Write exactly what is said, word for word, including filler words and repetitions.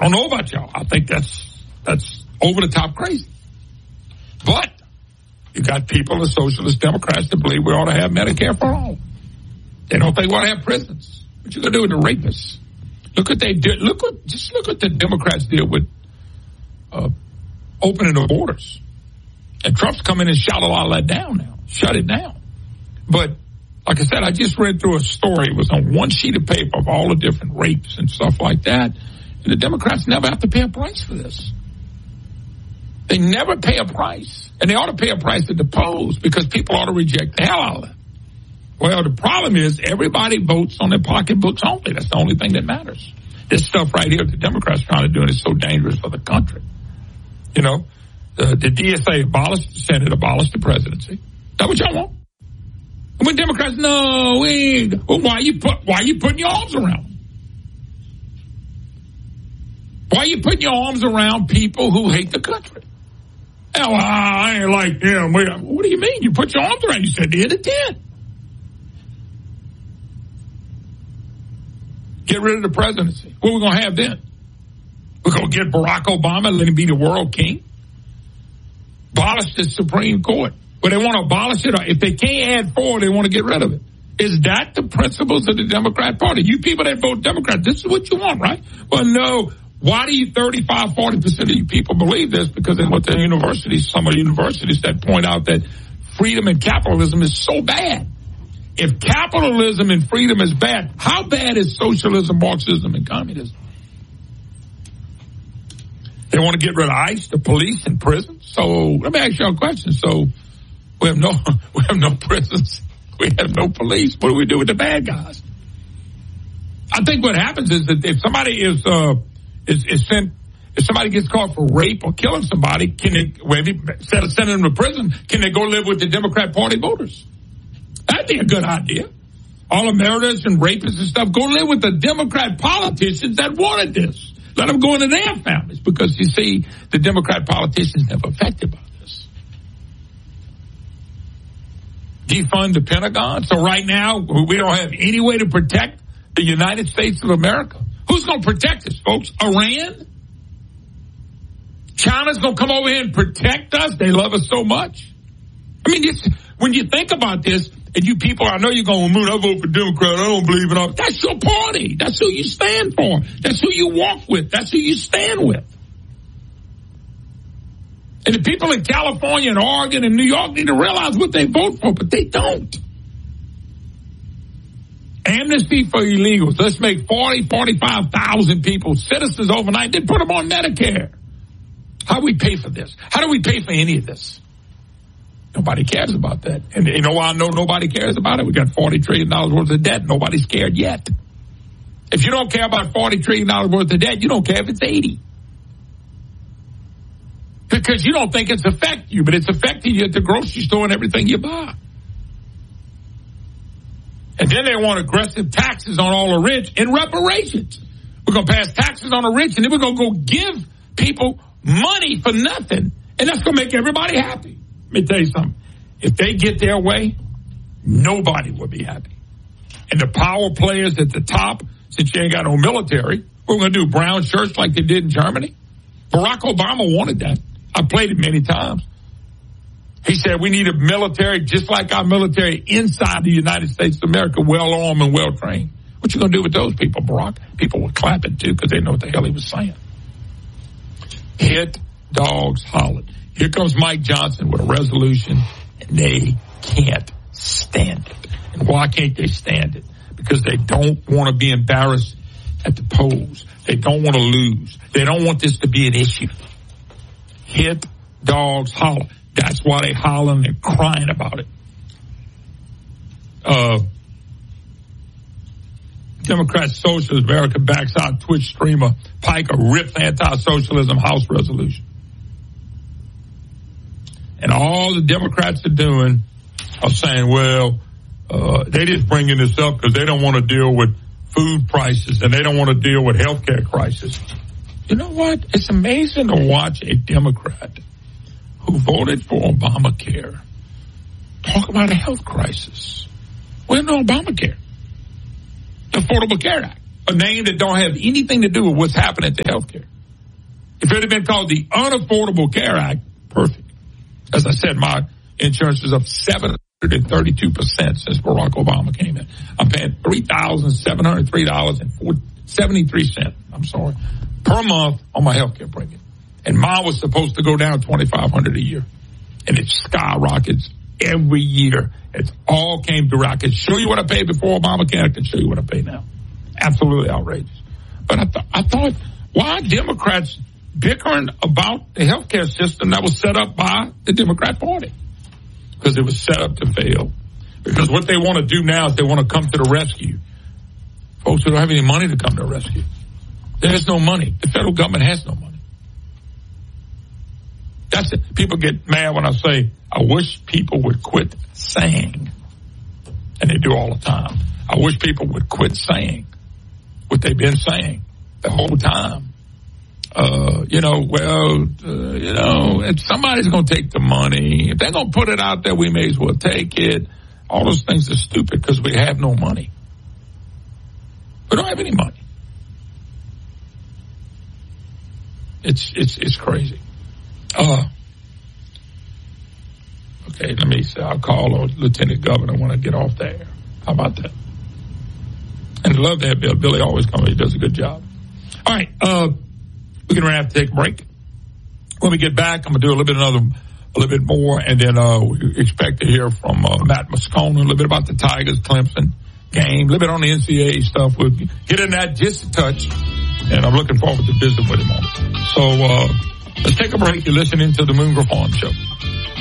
I don't know about y'all. I think that's that's over the top crazy. But you got people, the socialist Democrats, that believe we ought to have Medicare for all. They don't think we ought to have prisons. What you gonna do with the rapists? Look what they did. Look what just look what the Democrats did with uh, opening the borders. And Trump's come in and shut a lot of that down now. Shut it down. But like I said, I just read through a story. It was on one sheet of paper of all the different rapes and stuff like that. And the Democrats never have to pay a price for this. They never pay a price. And they ought to pay a price at the polls because people ought to reject the hell out of it. Well, the problem is everybody votes on their pocketbooks only. That's the only thing that matters. This stuff right here the Democrats are trying to do is so dangerous for the country. You know, the, the D S A abolished the Senate, abolished the presidency. That what y'all want? And when Democrats, no, we ain't. Well, why you put? Why you putting your arms around them? Why are you putting your arms around people who hate the country? Oh, I ain't like them. What do you mean? You put your arms around? You said the end of ten. Get rid of the presidency. What are we going to have then? We're going to get Barack Obama and let him be the world king? Abolish the Supreme Court. But they want to abolish it. Or if they can't add four, they want to get rid of it. Is that the principles of the Democrat Party? You people that vote Democrat, this is what you want, right? Well, no. Why do you thirty-five, forty percent of you people believe this? Because they went to universities, some of the universities that point out that freedom and capitalism is so bad. If capitalism and freedom is bad, how bad is socialism, Marxism, and communism? They want to get rid of ICE, the police, and prisons. So let me ask you a question. So we have no, we have no prisons, we have no police. What do we do with the bad guys? I think what happens is that if somebody is uh, is, is sent, if somebody gets caught for rape or killing somebody, can they, maybe instead of sending them to prison, can they go live with the Democrat Party voters? That'd be a good idea. All the murderers and rapists and stuff, go live with the Democrat politicians that wanted this. Let them go into their families because, you see, the Democrat politicians never affected by this. Defund the Pentagon. So right now, we don't have any way to protect the United States of America. Who's going to protect us, folks? Iran? China's going to come over here and protect us? They love us so much. I mean, it's, when you think about this, and you people, I know you're going to move, I vote for Democrat, I don't believe in all. That's your party. That's who you stand for. That's who you walk with. That's who you stand with. And the people in California and Oregon and New York need to realize what they vote for, but they don't. Amnesty for illegals. Let's make forty, forty-five thousand people citizens overnight, then put them on Medicare. How do we pay for this? How do we pay for any of this? Nobody cares about that. And you know why I know nobody cares about it? We got forty trillion dollars worth of debt. Nobody's scared yet. If you don't care about forty trillion dollars worth of debt, you don't care if it's eighty. Because you don't think it's affecting you, but it's affecting you at the grocery store and everything you buy. And then they want aggressive taxes on all the rich and reparations. We're going to pass taxes on the rich, and then we're going to go give people money for nothing. And that's going to make everybody happy. Let me tell you something. If they get their way, nobody will be happy. And the power players at the top, since you ain't got no military, we're going to do brown shirts like they did in Germany. Barack Obama wanted that. I played it many times. He said we need a military just like our military inside the United States of America, well-armed and well-trained. What you going to do with those people, Barack? People were clapping, too, because they know what the hell he was saying. Hit dogs holler. Here comes Mike Johnson with a resolution, and they can't stand it. And why can't they stand it? Because they don't want to be embarrassed at the polls. They don't want to lose. They don't want this to be an issue. Hit dogs holler. That's why they hollering and crying about it. Uh, Democrat Socialist America backs out Twitch streamer Piker rips anti-socialism House resolution. And all the Democrats are doing are saying, well, uh, they just bringing this up because they don't want to deal with food prices and they don't want to deal with health care crisis. You know what? It's amazing to watch a Democrat who voted for Obamacare talk about a health crisis. Where's no Obamacare? The Affordable Care Act. a name that don't have anything to do with what's happening to healthcare. If it had been called the Unaffordable Care Act, perfect. As I said, my insurance is up seven hundred thirty-two percent since Barack Obama came in. I'm paying three thousand seven hundred three dollars and seventy-three cents, I'm sorry, per month on my healthcare premium. And mine was supposed to go down twenty-five hundred dollars a year. And it skyrockets every year. It all came through. I can show you what I paid before Obamacare. I can show you what I pay now. Absolutely outrageous. But I, th- I thought, why are Democrats bickering about the healthcare system that was set up by the Democrat Party? Because it was set up to fail. Because what they want to do now is they want to come to the rescue. Folks who don't have any money to come to the rescue. There's no money. The federal government has no money. That's it. People get mad when I say, I wish people would quit saying. And they do all the time. I wish people would quit saying what they've been saying the whole time. Uh, you know, well, uh, you know, if somebody's going to take the money, if they're going to put it out there, we may as well take it. All those things are stupid because we have no money. We don't have any money. It's, it's, it's crazy. Uh, okay, let me say, I'll call a lieutenant governor when I get off the air. How about that? And I love that Bill. Billy always comes. He does a good job. All right, uh, we're going to have to take a break. When we get back, I'm going to do a little bit another, a little bit more, and then uh, we expect to hear from uh, Matt Moscona, a little bit about the Tigers, Clemson game, a little bit on the N C double A stuff. We'll get in that just a touch, and I'm looking forward to visiting with him on it. So, uh, let's take a break. You're listening to the Moon Griffon Show.